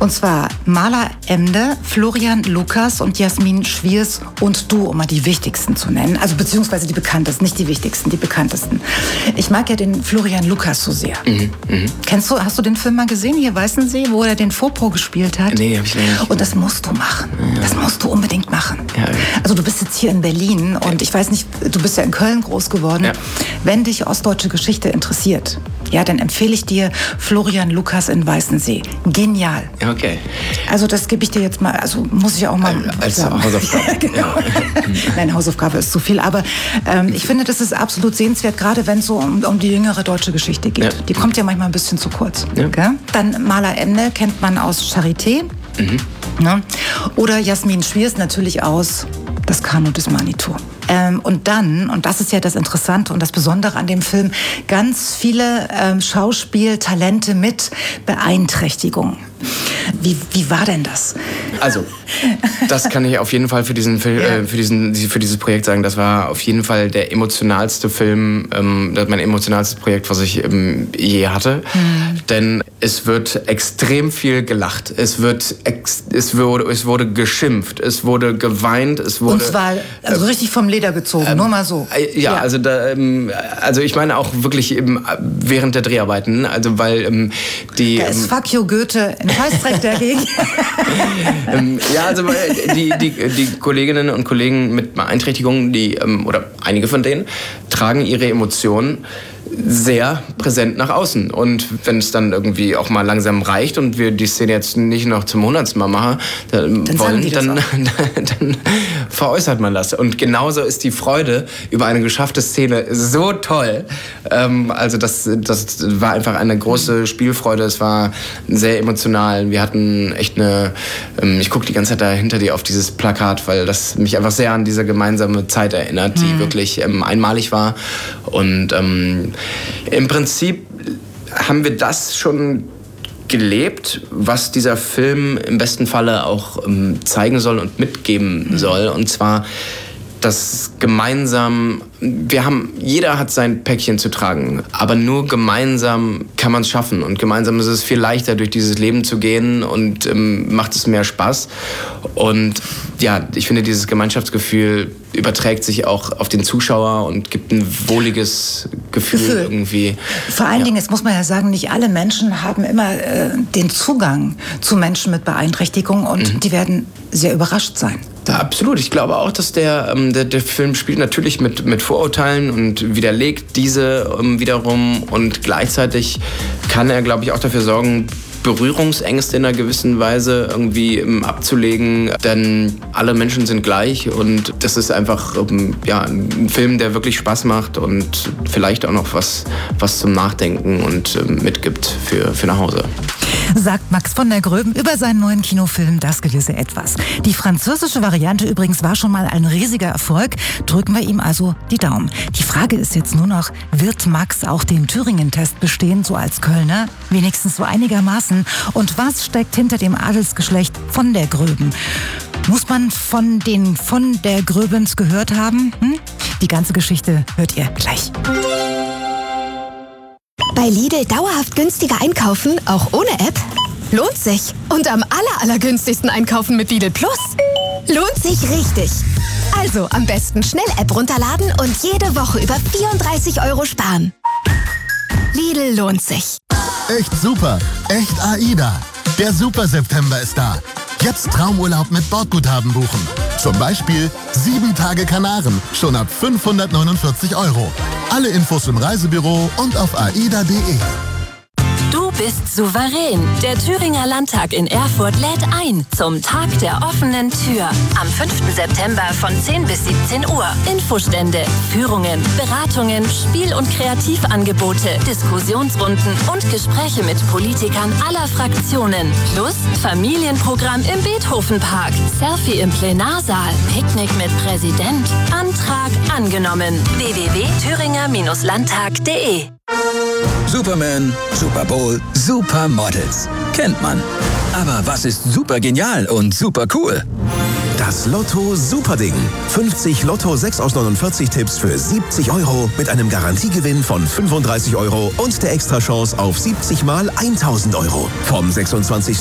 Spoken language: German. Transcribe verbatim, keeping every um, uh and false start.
Und zwar Mala Emde, Florian Lukas und Jasmin Schwiers und du, um mal die wichtigsten zu nennen. Also beziehungsweise die bekanntesten, nicht die wichtigsten, die bekanntesten. Ich mag ja den Florian Lukas so sehr. Mhm, mh. Kennst du, hast du den Film mal gesehen, hier Weißensee, wo er den Fopro gespielt hat? Nee, hab ich nicht. Und das musst du machen. Ja. Das musst du unbedingt machen. Ja. Also du bist jetzt hier in Berlin und ich weiß nicht, du bist ja in Köln groß geworden. Ja. Wenn dich ostdeutsche Geschichte interessiert, ja, dann empfehle ich dir Florian Lukas in Weißensee. Genial. Okay. Also das gebe ich dir jetzt mal, also muss ich auch mal als sagen. Hausaufgabe. Genau. Ja. Nein, Hausaufgabe ist zu viel, aber ähm, ich finde, das ist absolut sehenswert, gerade wenn es so um, um die jüngere deutsche Geschichte geht. Ja. Die kommt ja manchmal ein bisschen zu kurz. Ja. Okay? Dann Mala Emde kennt man aus Charité. Mhm. Ja. Oder Jasmin Schwiers natürlich aus Das Kanu des Manitou. Ähm, und dann, und das ist ja das Interessante und das Besondere an dem Film, ganz viele ähm, Schauspieltalente mit Beeinträchtigung. Wie, wie war denn das? Also, das kann ich auf jeden Fall für, diesen Film, äh, für, diesen, für dieses Projekt sagen. Das war auf jeden Fall der emotionalste Film, ähm, mein emotionalstes Projekt, was ich ähm, je hatte. Mhm. Denn es wird extrem viel gelacht. Es, wird ex, es, wurde, es wurde geschimpft, es wurde geweint. Es wurde, und zwar also richtig vom Leder gezogen, ähm, nur mal so. Äh, ja, ja, Also, da, ähm, also ich meine auch wirklich eben während der Dreharbeiten. Also weil ähm, die... Da ist Fuck you Goethe ein Scheißdreck dagegen. ähm, ja, also die, die, die Kolleginnen und Kollegen mit Beeinträchtigungen, die, ähm, oder einige von denen, tragen ihre Emotionen sehr präsent nach außen. Und wenn es dann irgendwie auch mal langsam reicht und wir die Szene jetzt nicht noch zum hundertsten Mal machen dann dann wollen, dann, dann, dann veräußert man das. Und genauso ist die Freude über eine geschaffte Szene so toll. Ähm, also das, das war einfach eine große Spielfreude. Es war sehr emotional. Wir hatten echt eine... Ähm, ich gucke die ganze Zeit da hinter dir auf dieses Plakat, weil das mich einfach sehr an diese gemeinsame Zeit erinnert, die mhm. wirklich ähm, einmalig war. Und ähm, im Prinzip haben wir das schon gelebt, was dieser Film im besten Falle auch ähm, zeigen soll und mitgeben mhm. soll. Und zwar, dass gemeinsam, wir haben, jeder hat sein Päckchen zu tragen, aber nur gemeinsam kann man es schaffen. Und gemeinsam ist es viel leichter, durch dieses Leben zu gehen und ähm, macht es mehr Spaß. Und ja, ich finde, dieses Gemeinschaftsgefühl überträgt sich auch auf den Zuschauer und gibt ein wohliges Gefühl, Gefühl. irgendwie. Vor allen ja. Dingen, jetzt muss man ja sagen, nicht alle Menschen haben immer äh, den Zugang zu Menschen mit Beeinträchtigung und mhm. die werden sehr überrascht sein. Ja, absolut. Ich glaube auch, dass der, ähm, der, der Film spielt natürlich mit, mit Vorurteilen und widerlegt diese ähm, wiederum. Und gleichzeitig kann er, glaube ich, auch dafür sorgen, Berührungsängste in einer gewissen Weise irgendwie ähm, abzulegen. Denn alle Menschen sind gleich und das ist einfach ähm, ja, ein Film, der wirklich Spaß macht und vielleicht auch noch was, was zum Nachdenken und ähm, mitgibt für, für nach Hause. Sagt Max von der Gröben über seinen neuen Kinofilm Das gewisse Etwas. Die französische Variante übrigens war schon mal ein riesiger Erfolg. Drücken wir ihm also die Daumen. Die Frage ist jetzt nur noch, wird Max auch den Thüringen-Test bestehen, so als Kölner? Wenigstens so einigermaßen. Und was steckt hinter dem Adelsgeschlecht von der Gröben? Muss man von den von der Gröbens gehört haben? Hm? Die ganze Geschichte hört ihr gleich. Bei Lidl dauerhaft günstiger einkaufen, auch ohne App? Lohnt sich. Und am aller, allergünstigsten einkaufen mit Lidl Plus? Lohnt sich richtig. Also am besten schnell App runterladen und jede Woche über vierunddreißig Euro sparen. Lidl lohnt sich. Echt super. Echt AIDA. Der Super September ist da. Jetzt Traumurlaub mit Bordguthaben buchen. Zum Beispiel sieben Tage Kanaren, schon ab fünfhundertneunundvierzig Euro. Alle Infos im Reisebüro und auf aida punkt de. Du bist souverän. Der Thüringer Landtag in Erfurt lädt ein zum Tag der offenen Tür. Am fünften September von zehn bis siebzehn Uhr. Infostände, Führungen, Beratungen, Spiel- und Kreativangebote, Diskussionsrunden und Gespräche mit Politikern aller Fraktionen. Plus Familienprogramm im Beethovenpark, Selfie im Plenarsaal, Picknick mit Präsident. Antrag angenommen. w w w punkt thüringer landtag punkt de. Superman, Super Bowl, Supermodels. Kennt man. Aber was ist super genial und super cool? Das Lotto Superding. fünfzig Lotto sechs aus neunundvierzig Tipps für siebzig Euro mit einem Garantiegewinn von fünfunddreißig Euro und der Extrachance auf siebzig mal tausend Euro. Vom sechsundzwanzigsten